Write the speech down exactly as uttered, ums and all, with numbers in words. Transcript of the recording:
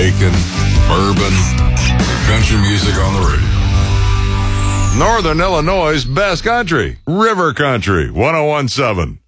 bacon, bourbon, country music on the radio. Northern Illinois' best country, River Country, one oh one point seven.